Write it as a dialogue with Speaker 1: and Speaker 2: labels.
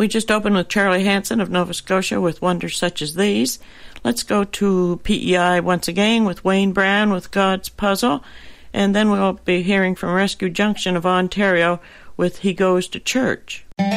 Speaker 1: We just opened with Charlie Hanson of Nova Scotia with Wonders Such as These. Let's go to PEI once again with Wayne Brown with God's Puzzle. And then we'll be hearing from Rescue Junction of Ontario with He Goes to Church.